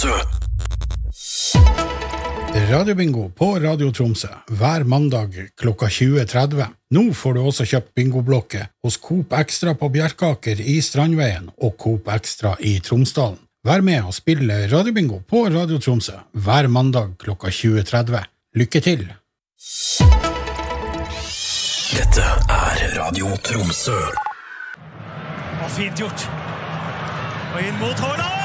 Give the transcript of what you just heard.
Tromsø. Radiobingo på Radio Tromsø hver mandag klokka 20:30. Nå får du også kjøpt bingoblokke hos Coop Extra på Bjerkaker i Strandveien og Coop Extra i Tromsdalen. Vær med og spille Radiobingo på Radio Tromsø hver mandag klokka 20:30. Lykke til! Dette Radio Tromsø. Og fint gjort. Og inn mot Haaland!